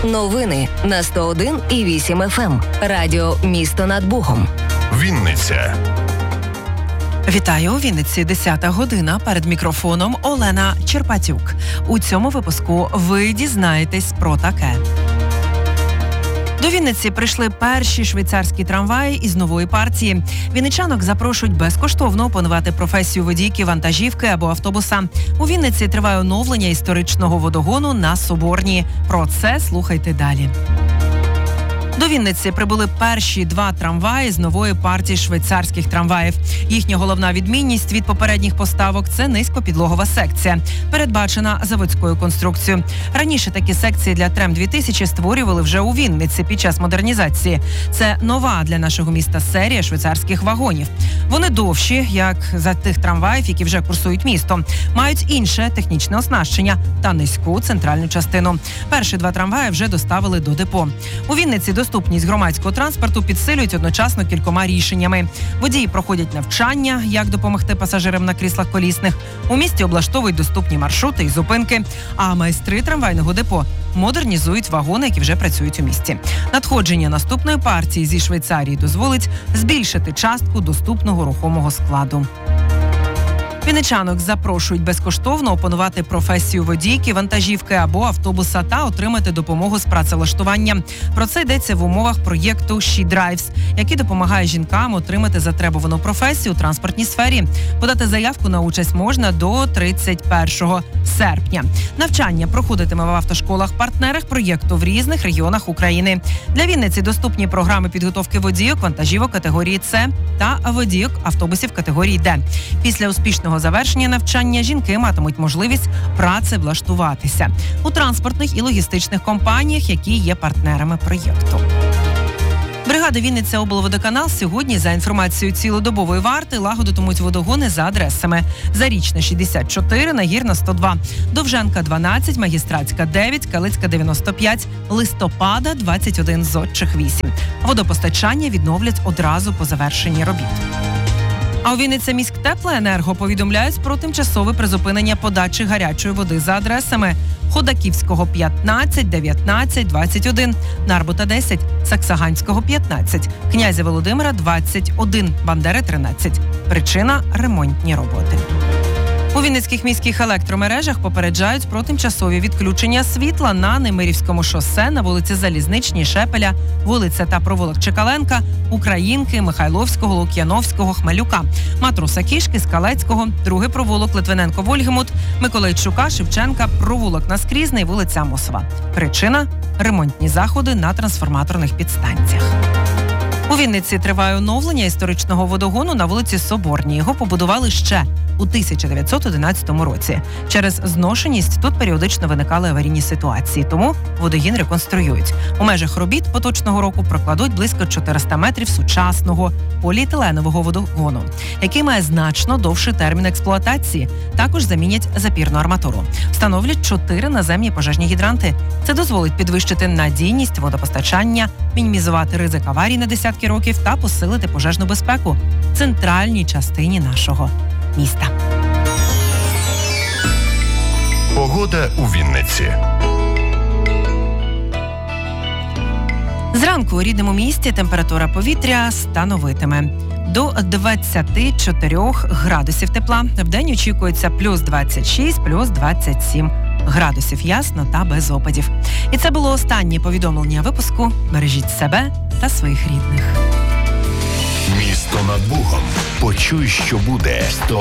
Новини на 101,8 FM. Радіо «Місто над Богом». Вінниця. Вітаю, у Вінниці 10 година. Перед мікрофоном Олена Черпатюк. У цьому випуску ви дізнаєтесь про таке. До Вінниці прийшли перші швейцарські трамваї із нової партії. Вінничанок запрошують безкоштовно опанувати професію водійки вантажівки або автобуса. У Вінниці триває оновлення історичного водогону на Соборній. Про це слухайте далі. До Вінниці прибули перші 2 трамваї з нової партії швейцарських трамваїв. Їхня головна відмінність від попередніх поставок – це низькопідлогова секція, передбачена заводською конструкцією. Раніше такі секції для Трем-2000 створювали вже у Вінниці під час модернізації. Це нова для нашого міста серія швейцарських вагонів. Вони довші, як за тих трамваїв, які вже курсують містом, мають інше технічне оснащення та низьку центральну частину. Перші 2 трамваї вже доставили до депо. У Вінниці доступність громадського транспорту підсилюють одночасно кількома рішеннями. Водії проходять навчання, як допомогти пасажирам на кріслах колісних. У місті облаштовують доступні маршрути і зупинки. А майстри трамвайного депо модернізують вагони, які вже працюють у місті. Надходження наступної партії зі Швейцарії дозволить збільшити частку доступного рухомого складу. Вінничанок запрошують безкоштовно опанувати професію водійки, вантажівки або автобуса та отримати допомогу з працевлаштуванням. Про це йдеться в умовах проєкту «She Drives», який допомагає жінкам отримати затребувану професію у транспортній сфері. Подати заявку на участь можна до 31 серпня. Навчання проходитиме в автошколах-партнерах проєкту в різних регіонах України. Для Вінниці доступні програми підготовки водійок, вантажівок категорії «С» та водійок автобусів категорії «Д». Після успішного завершення навчання жінки матимуть можливість працевлаштуватися у транспортних і логістичних компаніях, які є партнерами проєкту. Бригада «Вінниця облводоканал» сьогодні, за інформацією цілодобової варти, лагодитимуть водогони за адресами: Зарічна 64, Нагірна 102, Довженка 12, Магістратська 9, Калицька 95, Листопада 21, Зодчих 8. Водопостачання відновлять одразу по завершенні робіт. А у Вінниця міськтеплоенерго повідомляють про тимчасове призупинення подачі гарячої води за адресами: Ходаківського 15, 19, 21, Нарбута 10, Саксаганського 15, Князя Володимира 21, Бандери 13. Причина – ремонтні роботи. У Вінницьких міських електромережах попереджають про тимчасові відключення світла на Немирівському шосе, на вулиці Залізничній, Шепеля, вулиця та провулок Чекаленка, Українки, Михайловського, Лук'яновського, Хмелюка, Матроса Кішки, Скалецького, другий провулок Литвиненко-Вольгемут, Миколайчука, Шевченка, провулок Наскрізний, вулиця Амосова. Причина – ремонтні заходи на трансформаторних підстанціях. У Вінниці триває оновлення історичного водогону на вулиці Соборній. Його побудували ще у 1911 році. Через зношеність тут періодично виникали аварійні ситуації, тому водогін реконструюють. У межах робіт поточного року прокладуть близько 400 метрів сучасного поліетиленового водогону, який має значно довший термін експлуатації. Також замінять запірну арматуру. Встановлять 4 наземні пожежні гідранти. Це дозволить підвищити надійність водопостачання, мінімізувати ризик аварій на десятки років та посилити пожежну безпеку в центральній частині нашого міста. Погода у Вінниці. Зранку у рідному місті температура повітря становитиме до 24 градусів тепла. Вдень очікується плюс 26, плюс 27 градусів. Ясно та без опадів. І це було останнє повідомлення випуску. Бережіть себе та своїх рідних. Місто над Богом. Почуй, що буде.